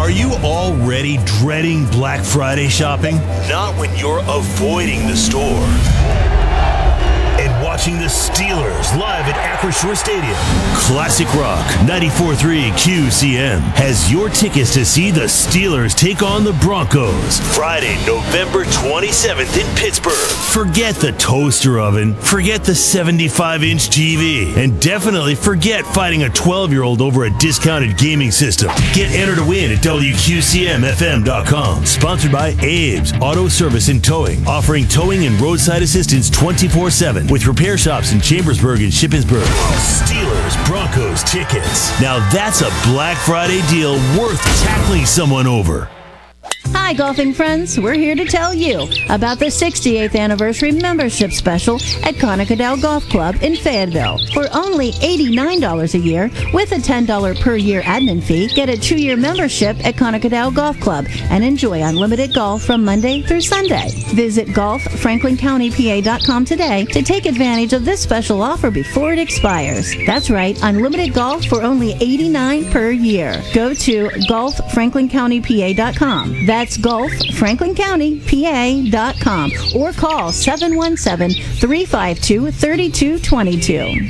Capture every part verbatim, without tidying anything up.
Are you already dreading Black Friday shopping? Not when you're avoiding the store and watching the Steelers live at Acrisure Stadium. Classic Rock ninety-four point three Q C M has your tickets to see the Steelers take on the Broncos Friday, November twenty-seventh in Pittsburgh. Forget the toaster oven, forget the seventy-five inch T V, and definitely forget fighting a twelve-year-old over a discounted gaming system. Get entered to win at W Q C M F M dot com. Sponsored by Abe's Auto Service and Towing, offering towing and roadside assistance twenty-four seven with repair shops in Chambersburg and Shippensburg. Steelers Broncos tickets. Now that's a Black Friday deal worth tackling someone over. Hi, golfing friends. We're here to tell you about the sixty-eighth anniversary membership special at Conocadale Golf Club in Fayetteville. For only eighty-nine dollars a year, with a ten dollars per year admin fee, get a two-year membership at Conocadale Golf Club and enjoy unlimited golf from Monday through Sunday. Visit golf franklin county p a dot com today to take advantage of this special offer before it expires. That's right, unlimited golf for only eighty-nine dollars per year. Go to golf franklin county p a dot com. That's golf franklin county p a dot com or call seven one seven, three five two, three two two two.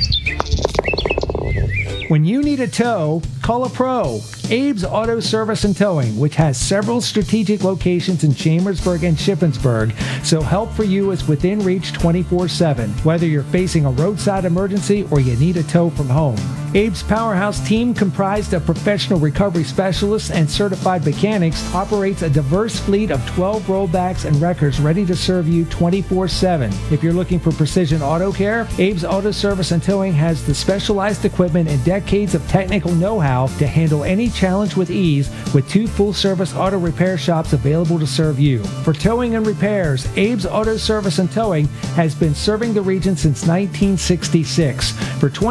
When you need a tow, call a pro. Abe's Auto Service and Towing, which has several strategic locations in Chambersburg and Shippensburg, so help for you is within reach twenty-four seven, whether you're facing a roadside emergency or you need a tow from home. Abe's Powerhouse team, comprised of professional recovery specialists and certified mechanics, operates a diverse fleet of twelve rollbacks and wreckers ready to serve you twenty-four seven. If you're looking for precision auto care, Abe's Auto Service and Towing has the specialized equipment and decades of technical know-how to handle any challenge with ease, with two full-service auto repair shops available to serve you. For towing and repairs, Abe's Auto Service and Towing has been serving the region since nineteen sixty-six. For twenty